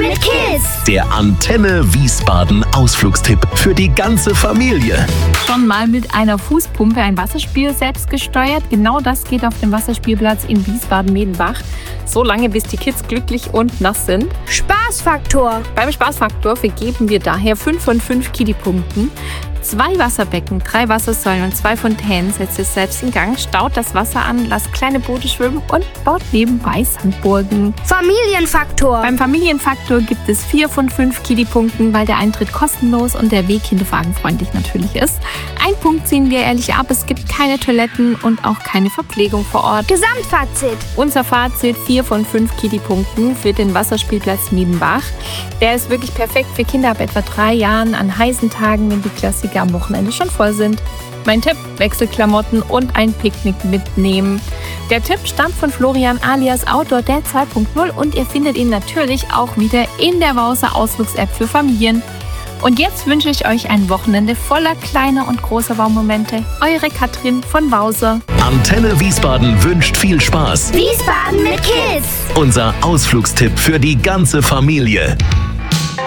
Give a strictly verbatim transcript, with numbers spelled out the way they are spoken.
mit Kids. Der Antenne Wiesbaden Ausflugstipp für die ganze Familie. Schon mal mit einer Fußpumpe ein Wasserspiel selbst gesteuert? Genau das geht auf dem Wasserspielplatz in Wiesbaden-Medenbach. So lange, bis die Kids glücklich und nass sind. Spaßfaktor. Beim Spaßfaktor vergeben wir daher fünf von fünf Kiddy-Punkten. Zwei Wasserbecken, drei Wassersäulen und zwei Fontänen setzt ihr selbst in Gang, staut das Wasser an, lasst kleine Boote schwimmen und baut nebenbei Sandburgen. Familienfaktor. Beim Familienfaktor gibt es vier von fünf Kiddy-Punkten, weil der Eintritt kostenlos und der Weg kinderwagenfreundlich natürlich ist. Ein Punkt ziehen wir ehrlich ab, es gibt keine Toiletten und auch keine Verpflegung vor Ort. Gesamtfazit. Unser Fazit: vier von fünf Kiddy-Punkten für den Wasserspielplatz Medenbach. Der ist wirklich perfekt für Kinder ab etwa drei Jahren an heißen Tagen, wenn die Klassiker am Wochenende schon voll sind. Mein Tipp: Wechselklamotten und ein Picknick mitnehmen. Der Tipp stammt von Florian alias Outdoor Dad zwei Punkt null und ihr findet ihn natürlich auch wieder in der Wauser Ausflugs-App für Familien. Und jetzt wünsche ich euch ein Wochenende voller kleiner und großer Wow-Momente. Eure Katrin von Wauser. Antenne Wiesbaden wünscht viel Spaß. Wiesbaden mit Kids. Unser Ausflugstipp für die ganze Familie.